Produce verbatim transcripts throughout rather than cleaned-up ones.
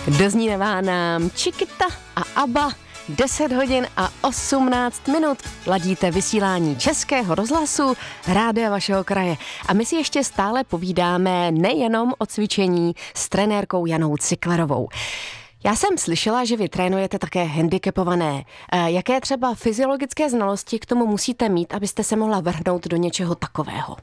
Doznívá nám Chiquita a ABBA. deset hodin a osmnáct minut. Ladíte vysílání Českého rozhlasu, rádia vašeho kraje. A my si ještě stále povídáme nejenom o cvičení s trenérkou Janou Ciklerovou. Já jsem slyšela, že vy trénujete také handicapované. Jaké třeba fyziologické znalosti k tomu musíte mít, abyste se mohla vrhnout do něčeho takového?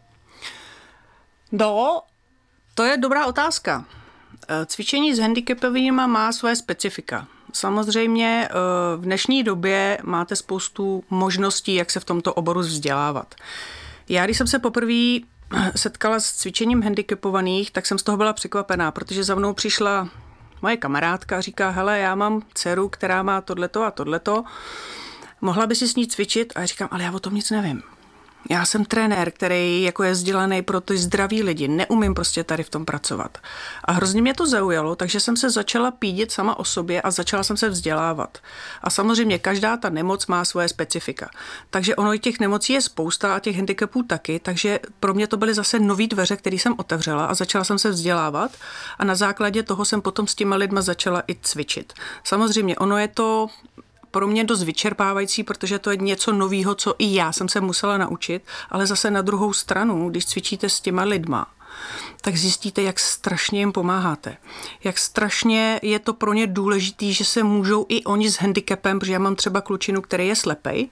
No, to je dobrá otázka. Cvičení s handicapovými má své specifika. Samozřejmě v dnešní době máte spoustu možností, jak se v tomto oboru vzdělávat. Já, když jsem se poprvé setkala s cvičením handicapovaných, tak jsem z toho byla překvapená, protože za mnou přišla moje kamarádka a říká, hele, já mám dceru, která má tohleto a tohleto, mohla by si s ní cvičit? A já říkám, ale já o tom nic nevím. Já jsem trenér, který jako je vzdělaný pro ty zdraví lidi, neumím prostě tady v tom pracovat. A hrozně mě to zaujalo, takže jsem se začala pídit sama o sobě a začala jsem se vzdělávat. A samozřejmě každá ta nemoc má svoje specifika. Takže ono i těch nemocí je spousta a těch handicapů taky, takže pro mě to byly zase nový dveře, které jsem otevřela a začala jsem se vzdělávat a na základě toho jsem potom s těma lidma začala i cvičit. Samozřejmě ono je to pro mě dost vyčerpávající, protože to je něco novýho, co i já jsem se musela naučit, ale zase na druhou stranu, když cvičíte s těma lidma, tak zjistíte, jak strašně jim pomáháte. Jak strašně je to pro ně důležitý, že se můžou i oni s handicapem, protože já mám třeba klučinu, který je slepej,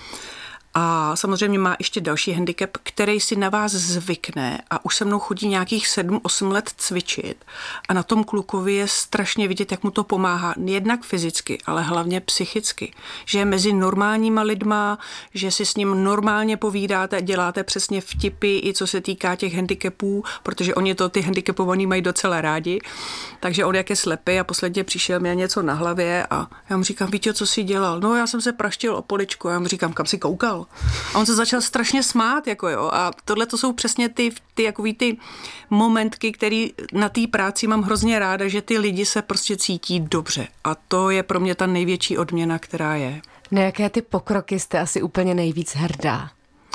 a samozřejmě má ještě další handicap, který si na vás zvykne a už se mnou chodí nějakých sedm osm let cvičit. A na tom klukovi je strašně vidět, jak mu to pomáhá, jednak fyzicky, ale hlavně psychicky. Že je mezi normálníma lidma, že si s ním normálně povídáte, děláte přesně vtipy, i co se týká těch handicapů, protože oni to ty handicapovaní mají docela rádi. Takže on jak je slepý a posledně přišel, měl něco na hlavě a já mu říkám, Vítě, co jsi dělal? No, já jsem se praštil o poličku a já mu říkám, kam jsi koukal? A on se začal strašně smát, jako jo. A tohle to jsou přesně ty, ty, jakový ty momentky, který na té práci mám hrozně ráda, že ty lidi se prostě cítí dobře. A to je pro mě ta největší odměna, která je. Na jaké ty pokroky jste asi úplně nejvíc hrdá?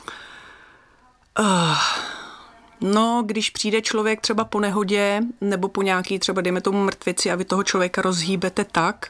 Uh, no, když přijde člověk třeba po nehodě, nebo po nějaký třeba, dejme tomu mrtvici a vy toho člověka rozhýbete tak,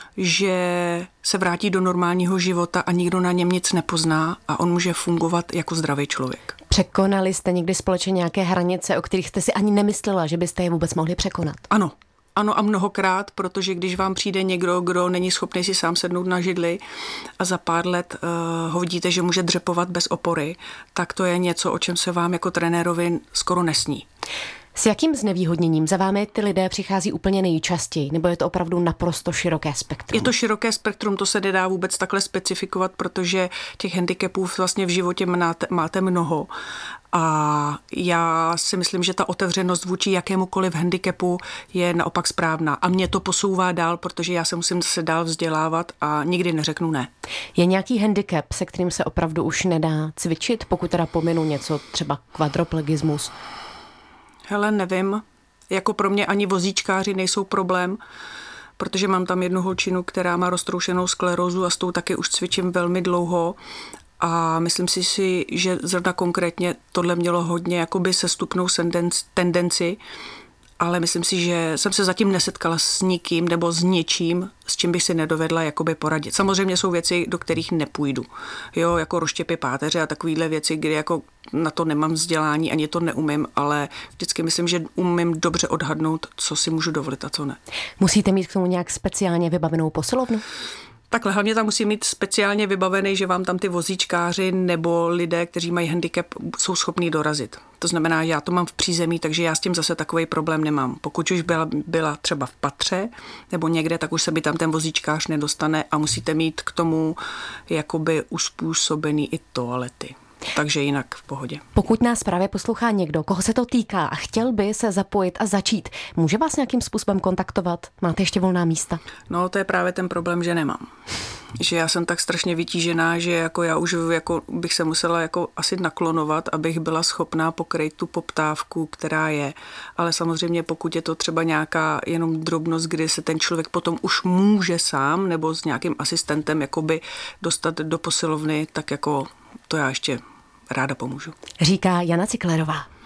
že se vrátí do normálního života a nikdo na něm nic nepozná a on může fungovat jako zdravý člověk. Překonali jste někdy společně nějaké hranice, o kterých jste si ani nemyslela, že byste je vůbec mohli překonat? Ano. Ano a mnohokrát, protože když vám přijde někdo, kdo není schopný si sám sednout na židli a za pár let uh, ho vidíte, že může dřepovat bez opory, tak to je něco, o čem se vám jako trenérovi skoro nesní. S jakým znevýhodněním za vámi ty lidé přichází úplně nejčastěji? Nebo je to opravdu naprosto široké spektrum? Je to široké spektrum, to se nedá vůbec takhle specifikovat, protože těch handicapů vlastně v životě máte, máte mnoho. A já si myslím, že ta otevřenost vůči jakémukoliv handicapu je naopak správná. A mě to posouvá dál, protože já se musím se dál vzdělávat a nikdy neřeknu ne. Je nějaký handicap, se kterým se opravdu už nedá cvičit, pokud teda pominu něco, třeba kvadroplegismus? Hele, nevím. Jako pro mě ani vozíčkáři nejsou problém, protože mám tam jednu holčinu, která má roztroušenou sklerózu a s tou taky už cvičím velmi dlouho. A myslím si, si že zrovna konkrétně tohle mělo hodně jakoby sestupnou tendenci, ale myslím si, že jsem se zatím nesetkala s nikým nebo s něčím, s čím bych si nedovedla jakoby poradit. Samozřejmě jsou věci, do kterých nepůjdu. Jo, jako rozštěpy páteře a takovýhle věci, kdy jako na to nemám vzdělání, ani to neumím, ale vždycky myslím, že umím dobře odhadnout, co si můžu dovolit a co ne. Musíte mít k tomu nějak speciálně vybavenou posilovnu? Takhle hlavně tam musí mít speciálně vybavený, že vám tam ty vozíčkáři nebo lidé, kteří mají handicap, jsou schopní dorazit. To znamená, že já to mám v přízemí, takže já s tím zase takový problém nemám. Pokud už byla, byla třeba v patře nebo někde, tak už se by tam ten vozíčkář nedostane a musíte mít k tomu jakoby uspůsobený i toalety. Takže jinak v pohodě. Pokud nás právě poslouchá někdo, koho se to týká a chtěl by se zapojit a začít, může vás nějakým způsobem kontaktovat? Máte ještě volná místa? No, to je právě ten problém, že nemám. Že já jsem tak strašně vytížená, že jako já už jako bych se musela jako asi naklonovat, abych byla schopná pokryt tu poptávku, která je. Ale samozřejmě pokud je to třeba nějaká jenom drobnost, kdy se ten člověk potom už může sám nebo s nějakým asistentem jakoby dostat do posilovny, tak jako to já ještě ráda pomůžu. Říká Jana Ciklerová.